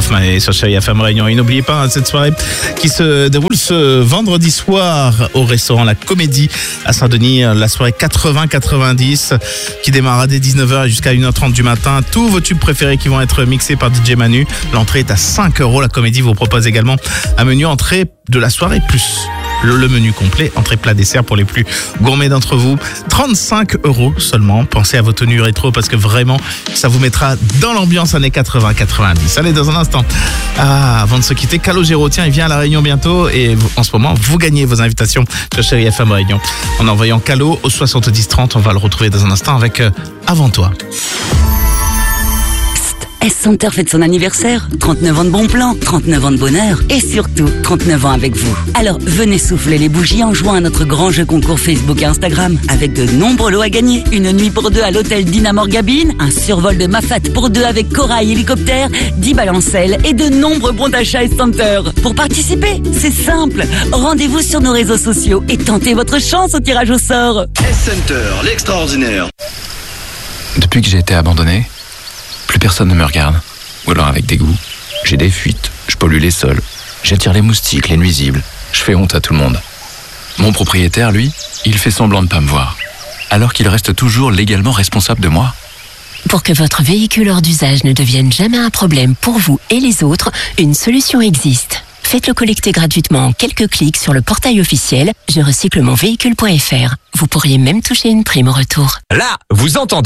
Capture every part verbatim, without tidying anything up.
Hoffman sur Chérie F M Réunion. Et n'oubliez pas hein, cette soirée qui se déroule ce vendredi soir au restaurant La Comédie à Saint-Denis. La soirée quatre-vingts quatre-vingt-dix qui démarrera dès dix-neuf heures jusqu'à une heure trente du matin. Tous vos tubes préférés qui vont être mixés par D J Manu. L'entrée est à cinq euros. La Comédie vous propose également un menu entrée de la soirée plus le, le menu complet, entrée plat dessert pour les plus gourmets d'entre vous. trente-cinq euros seulement. Pensez à vos tenues rétro parce que vraiment, ça vous mettra dans l'ambiance années quatre-vingts quatre-vingt-dix. Allez, dans un instant, ah, avant de se quitter, Calogero, tiens, il vient à La Réunion bientôt et vous, en ce moment, vous gagnez vos invitations de Chérie F M Réunion. En envoyant Calo au soixante-dix trente, on va le retrouver dans un instant avec euh, Avant toi. S-Center fête son anniversaire, trente-neuf ans de bons plans, trente-neuf ans de bonheur et surtout trente-neuf ans avec vous. Alors venez souffler les bougies en jouant à notre grand jeu concours Facebook et Instagram avec de nombreux lots à gagner. Une nuit pour deux à l'hôtel Dynamore Gabine, un survol de Mafat pour deux avec Corail Hélicoptère, dix balancelles et de nombreux bons d'achat S-Center. Pour participer, c'est simple. Rendez-vous sur nos réseaux sociaux et tentez votre chance au tirage au sort. S-Center, l'extraordinaire. Depuis que j'ai été abandonné, plus personne ne me regarde. Ou alors avec dégoût. J'ai des fuites, je pollue les sols, j'attire les moustiques, les nuisibles, je fais honte à tout le monde. Mon propriétaire, lui, il fait semblant de ne pas me voir, alors qu'il reste toujours légalement responsable de moi. Pour que votre véhicule hors d'usage ne devienne jamais un problème pour vous et les autres, une solution existe. Faites-le collecter gratuitement en quelques clics sur le portail officiel je recycle mon véhicule point f r. Vous pourriez même toucher une prime au retour. Là, vous entendez ?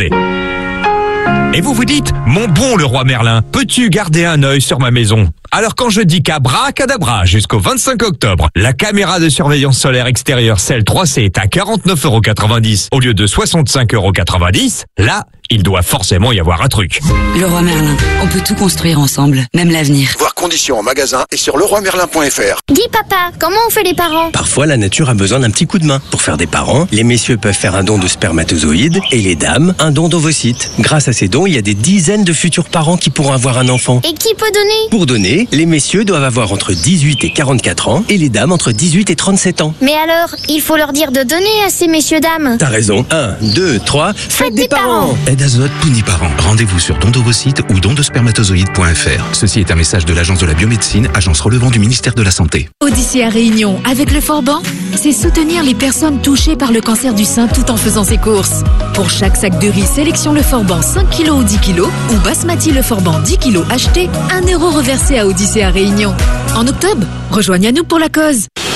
Et vous vous dites, mon bon le roi Merlin, peux-tu garder un œil sur ma maison ? Alors quand je dis qu'abracadabra jusqu'au vingt-cinq octobre, la caméra de surveillance solaire extérieure Cell trois C est à quarante-neuf euros quatre-vingt-dix au lieu de soixante-cinq euros quatre-vingt-dix, là, il doit forcément y avoir un truc. Le roi Merlin, on peut tout construire ensemble, même l'avenir. Voir conditions en magasin et sur le roi merlin point f r. Dis papa, comment on fait les parents ? Parfois, la nature a besoin d'un petit coup de main. Pour faire des parents, les messieurs peuvent faire un don de spermatozoïdes et les dames, un don d'ovocytes. Grâce à ces dons, il y a des dizaines de futurs parents qui pourront avoir un enfant. Et qui peut donner ? Pour donner, les messieurs doivent avoir entre dix-huit et quarante-quatre ans et les dames entre dix-huit et trente-sept ans. Mais alors, il faut leur dire de donner à ces messieurs-dames. T'as raison. un, deux, trois, faites, faites des, des parents. parents. Aide Azote Puniparents. Rendez-vous sur don d'ovocytes ou don de spermatozoïdes point f r. Ceci est un message de l'Agence de la biomédecine, agence relevant du ministère de la Santé. Odyssée à Réunion, avec le Forban, c'est soutenir les personnes touchées par le cancer du sein tout en faisant ses courses. Pour chaque sac de riz, sélection le Forban cinq kilos ou dix kilos ou Basmati le Forban dix kilos acheté, un euro reversé à Odyssée à Réunion. En octobre, rejoignez-nous pour la cause.